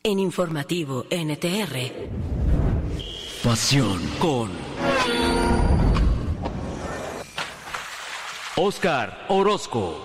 En Informativo NTR. Pasión con Óscar Orozco.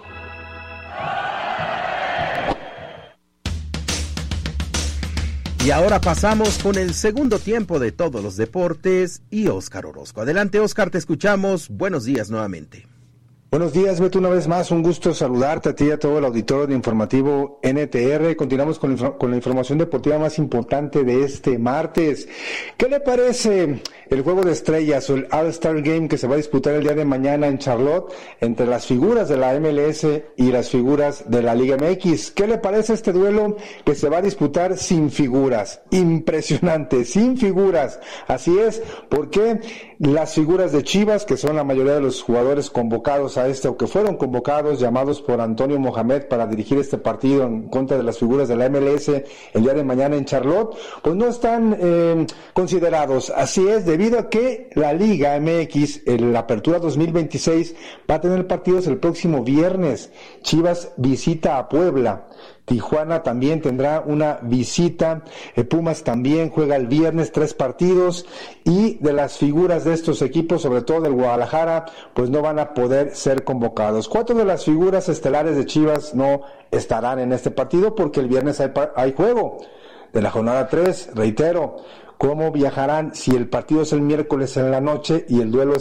Y ahora pasamos con el segundo tiempo de todos los deportes y Óscar Orozco. Adelante, Óscar, te escuchamos. Buenos días nuevamente. Buenos días, Beto, una vez más, un gusto saludarte a ti y a todo el auditorio de Informativo NTR. Continuamos con la información deportiva más importante de este martes. ¿Qué le parece el Juego de Estrellas o el All-Star Game que se va a disputar el día de mañana en Charlotte entre las figuras de la MLS y las figuras de la Liga MX? ¿Qué le parece este duelo que se va a disputar sin figuras? Impresionante, sin figuras. Así es, porque las figuras de Chivas, que son la mayoría de los jugadores convocados o que fueron convocados, llamados por Antonio Mohamed para dirigir este partido en contra de las figuras de la MLS el día de mañana en Charlotte, pues no están considerados. Así es, debido a que la Liga MX, en la Apertura 2026, va a tener partidos el próximo viernes. Chivas visita a Puebla. Tijuana también tendrá una visita, Pumas también juega el viernes 3 partidos, y de las figuras de estos equipos, sobre todo del Guadalajara, pues no van a poder ser convocados. 4 de las figuras estelares de Chivas no estarán en este partido porque el viernes hay juego de la jornada 3, reitero. ¿Cómo viajarán si el partido es el miércoles en la noche y el duelo es